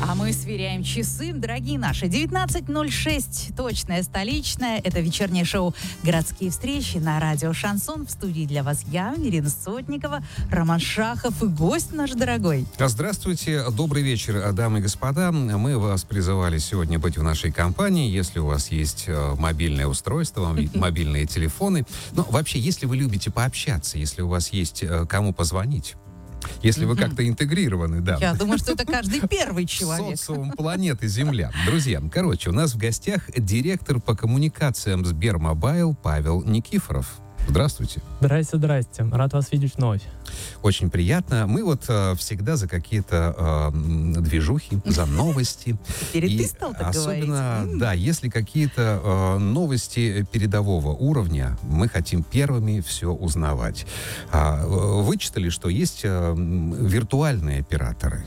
А мы сверяем часы, дорогие наши. 19:06, точное, столичное. Это вечернее шоу «Городские встречи» на радио «Шансон». В студии для вас я, Ирина Сотникова, Роман Шахов и гость наш дорогой. Здравствуйте, добрый вечер, дамы и господа. Мы вас призывали сегодня быть в нашей компании, если у вас есть мобильное устройство, мобильные телефоны. Но вообще, если вы любите пообщаться, если у вас есть кому позвонить, если вы как-то интегрированы, да. Я думаю, что это каждый первый человек. Социум планеты Земля. Друзья, у нас в гостях директор по коммуникациям Сбермобайл Павел Никифоров. Здравствуйте. Здрасте. Рад вас видеть вновь. Очень приятно. Мы всегда за какие-то движухи, за новости. Теперь ты стал так особенно, говорить. да, если какие-то новости передового уровня, мы хотим первыми все узнавать. Вычитали, что есть виртуальные операторы.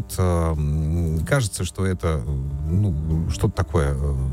Кажется, что это что-то такое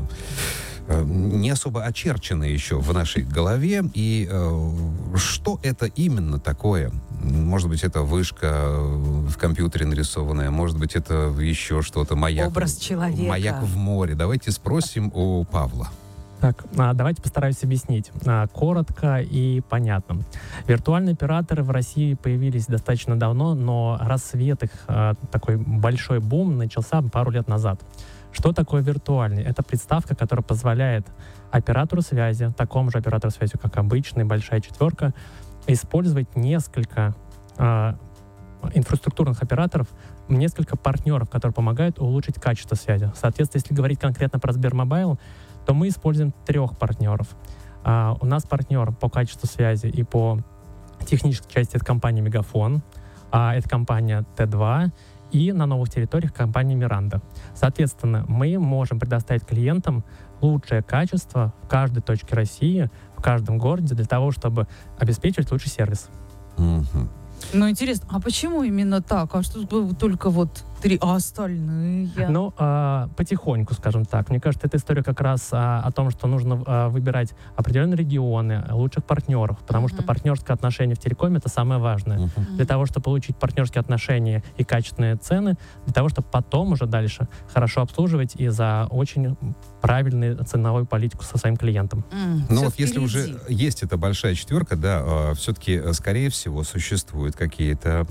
не особо очерчено еще в нашей голове. И что это именно такое? Может быть, это вышка в компьютере нарисованная, может быть, это еще что-то, маяк. Образ человека. Маяк в море. Давайте спросим у Павла. Так, давайте постараюсь объяснить коротко и понятно. Виртуальные операторы в России появились достаточно давно, но рассвет их, такой большой бум, начался пару лет назад. Что такое виртуальный? Это приставка, которая позволяет оператору связи, такому же оператору связи, как обычный, большая четверка, использовать несколько инфраструктурных операторов, несколько партнеров, которые помогают улучшить качество связи. Соответственно, если говорить конкретно про Сбермобайл, то мы используем 3 партнеров. У нас партнер по качеству связи и по технической части — это компания Мегафон, это компания Т2, и на новых территориях компания Миранда. Соответственно, мы можем предоставить клиентам лучшее качество в каждой точке России, в каждом городе, для того, чтобы обеспечивать лучший сервис. Ну, интересно, а почему именно так? А что только 3, а остальные? Потихоньку, скажем так. Мне кажется, эта история как раз о том, что нужно выбирать определенные регионы, лучших партнеров, потому что партнерское отношение в телекоме — это самое важное. Для того, чтобы получить партнерские отношения и качественные цены, для того, чтобы потом уже дальше хорошо обслуживать и за очень правильную ценовую политику со своим клиентом. Если уже есть эта большая четверка, да, все-таки, скорее всего, существуют какие-то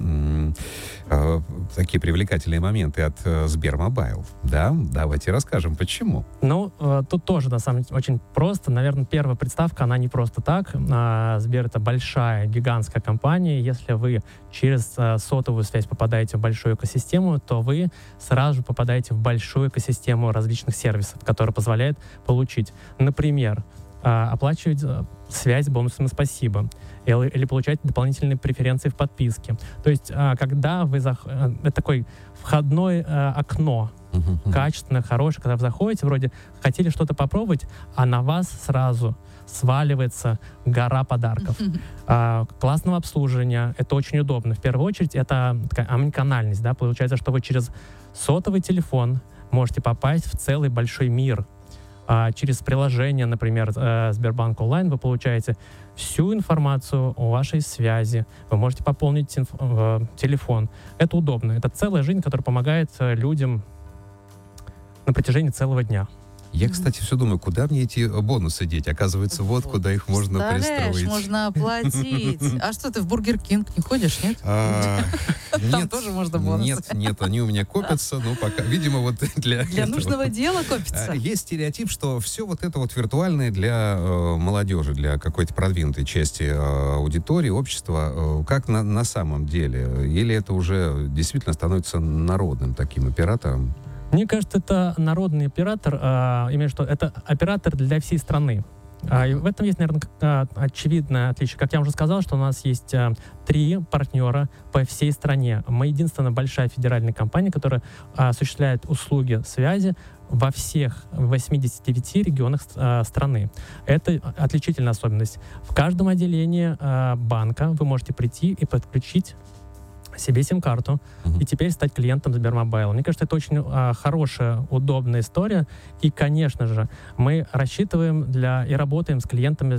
такие привлекательные моменты от Сбермобайл. Да? Давайте расскажем, почему. Тут тоже, на самом деле, очень просто. Наверное, первая приставка, она не просто так. Сбер — это большая, гигантская компания. Если вы через сотовую связь попадаете в большую экосистему, то вы сразу же попадаете в большую экосистему различных сервисов, которые позволяют получить, например, оплачивать связь бонусами «Спасибо» или получать дополнительные преференции в подписке. То есть, когда вы это такое входное окно, качественное, хорошее, когда вы заходите, вроде хотели что-то попробовать, а на вас сразу сваливается гора подарков. Классного обслуживания, это очень удобно. В первую очередь, это такая омниканальность, да, получается, что вы через сотовый телефон можете попасть в целый большой мир. Через приложение, например, Сбербанк онлайн, вы получаете всю информацию о вашей связи. Вы можете пополнить телефон. Это удобно. Это целая жизнь, которая помогает людям на протяжении целого дня. Я, кстати, все думаю, куда мне эти бонусы деть? Оказывается, куда их можно пристроить. Можно оплатить. А что, ты в Бургер Кинг не ходишь, нет? Там тоже можно бонусы. Нет, они у меня копятся, но пока, видимо, для нужного дела копятся. Есть стереотип, что все это виртуальное для молодежи, для какой-то продвинутой части аудитории, общества. Как на самом деле? Или это уже действительно становится народным таким оператором? Мне кажется, это народный оператор, именно что это оператор для всей страны. И в этом есть, наверное, очевидное отличие. Как я уже сказал, что у нас есть 3 партнера по всей стране. Мы единственная большая федеральная компания, которая осуществляет услуги связи во всех 89 регионах страны. Это отличительная особенность. В каждом отделении банка вы можете прийти и подключить себе сим-карту и теперь стать клиентом Сбермобайла. Мне кажется, это очень хорошая, удобная история. И, конечно же, мы рассчитываем и работаем с клиентами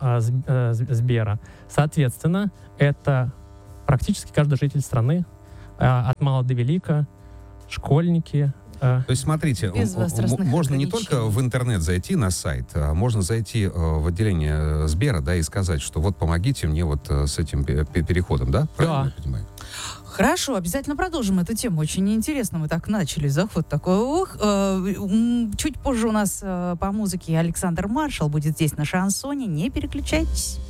Сбера. Соответственно, это практически каждый житель страны, от мала до велика, школьники. То есть, смотрите, Без возрастных можно не ограничений. только в интернет зайти на сайт, а можно зайти в отделение Сбера, да, и сказать, что вот помогите мне вот с этим переходом, да? Правильно я понимаю? Хорошо, обязательно продолжим эту тему. Очень интересно. Мы так начали. Заход такой. Чуть позже у нас по музыке Александр Маршал будет здесь на шансоне. Не переключайтесь.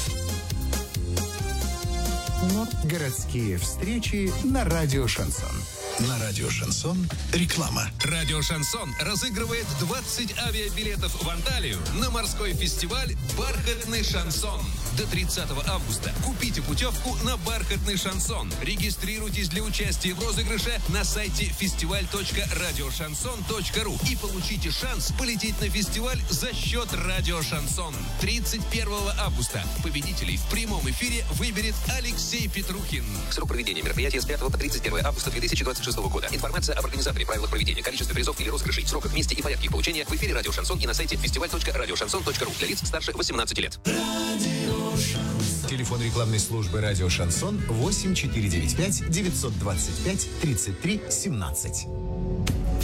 Городские встречи на радио «Шансон». На радио «Шансон» реклама. Радио «Шансон» разыгрывает 20 авиабилетов в Анталию на морской фестиваль «Бархатный шансон». До 30 августа купите путевку на «Бархатный шансон». Регистрируйтесь для участия в розыгрыше на сайте festival.radioshanson.ru и получите шанс полететь на фестиваль за счет радио «Шансон». 31 августа победителей в прямом эфире выберет Алексей Петрухин. Срок проведения мероприятия с 5 по 31 августа 2026 года. Информация об организаторе, правилах проведения, количестве призов или розыгрышей, сроках, месте и порядке их получения в эфире радио «Шансон» и на сайте festival.radioshanson.ru для лиц старше 18 лет. Телефон рекламной службы радио «Шансон» 8495 925 33 17.